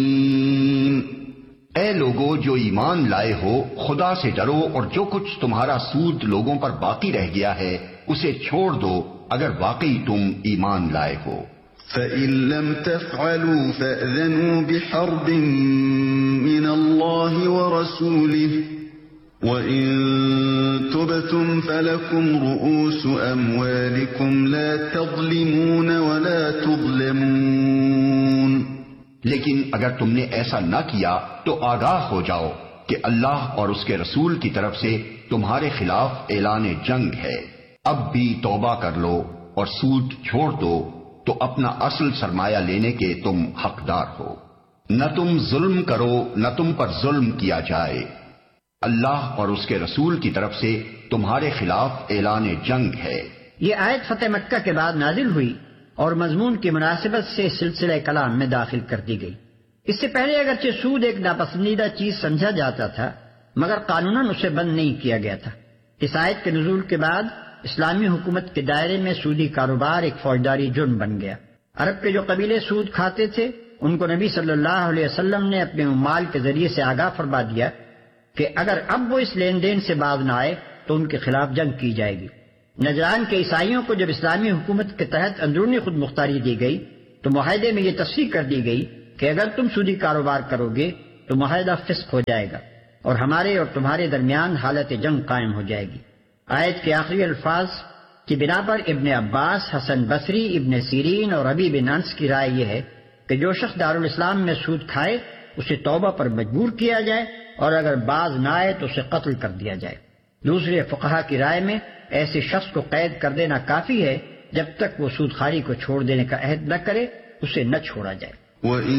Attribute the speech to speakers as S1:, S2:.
S1: اے لوگو جو ایمان لائے ہو، خدا سے ڈرو اور جو کچھ تمہارا سود لوگوں پر باقی رہ گیا ہے اسے چھوڑ دو اگر واقعی تم ایمان لائے ہو۔
S2: فَإِن لَّمْ تَفْعَلُوا فَأْذَنُوا بِحَرْبٍ مِّنَ اللَّهِ وَرَسُولِهِ وَإِن تُبْتُمْ فَلَكُمْ رُءُوسُ أَمْوَالِكُمْ لَا تَظْلِمُونَ وَلَا تُظْلَمُونَ۔
S1: لیکن اگر تم نے ایسا نہ کیا تو آگاہ ہو جاؤ کہ اللہ اور اس کے رسول کی طرف سے تمہارے خلاف اعلان جنگ ہے۔ اب بھی توبہ کر لو اور سود چھوڑ دو تو اپنا اصل سرمایہ لینے کے تم حقدار ہو۔ نہ تم ظلم کرو نہ تم پر ظلم کیا جائے۔ اللہ اور اس کے رسول کی طرف سے تمہارے خلاف اعلان جنگ ہے۔
S3: یہ آیت فتح مکہ کے بعد نازل ہوئی اور مضمون کی مناسبت سے سلسلہ کلام میں داخل کر دی گئی۔ اس سے پہلے اگرچہ سود ایک ناپسندیدہ چیز سمجھا جاتا تھا مگر قانوناً اسے بند نہیں کیا گیا تھا۔ اس آیت کے نزول کے بعد اسلامی حکومت کے دائرے میں سودی کاروبار ایک فوجداری جرم بن گیا۔ عرب کے جو قبیلے سود کھاتے تھے ان کو نبی صلی اللہ علیہ وسلم نے اپنے عمال کے ذریعے سے آگاہ فرما دیا کہ اگر اب وہ اس لین دین سے باز نہ آئے تو ان کے خلاف جنگ کی جائے گی۔ نجران کے عیسائیوں کو جب اسلامی حکومت کے تحت اندرونی خود مختاری دی گئی تو معاہدے میں یہ تصریح کر دی گئی کہ اگر تم سودی کاروبار کرو گے تو معاہدہ فسخ ہو جائے گا اور ہمارے اور تمہارے درمیان حالت جنگ قائم ہو جائے گی۔ آیت کے آخری الفاظ کی بنا پر ابن عباس، حسن بصری، ابن سیرین اور ربیع بن انس کی رائے یہ ہے کہ جو شخص دارالاسلام میں سود کھائے اسے توبہ پر مجبور کیا جائے اور اگر باز نہ آئے تو اسے قتل کر دیا جائے۔ دوسرے فقہا کی رائے میں ایسے شخص کو قید کر دینا کافی ہے جب تک وہ سود خواری کو چھوڑ دینے کا عہد نہ کرے اسے نہ چھوڑا جائے۔
S2: وَإِن